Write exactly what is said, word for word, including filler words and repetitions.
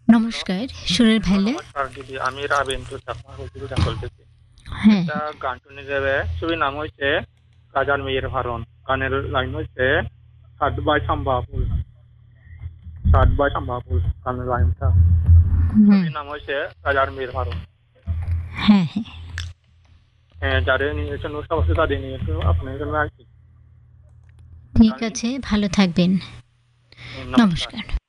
Hello, নমস্কার, সুরের hello ভাইলা। নমস্কার দিদি। আমি রাবিন্টু চাকমা হুজুরুল্লাহ বলতেছি। হ্যাঁ, একটা গান শুনে যাবে, ছবির নাম হইছে 'রাজার মেয়ের ভারণ'। গানের লাইন হইছে 'সাত বাই সাম্বা ফুল', 'সাত বাই সাম্বা ফুল' গানের লাইনটা। হুম, ছবির নাম হইছে 'রাজার মেয়ের ভারণ'। হ্যাঁ, হ্যাঁ। হ্যাঁ, যাদের নিয়েছেন অবশ্যই তাদের নিয়েছে আপনার জন্য আরকি। ঠিক জানি আছে, ভালো থাকবেন। নমস্কার। নমস্কার।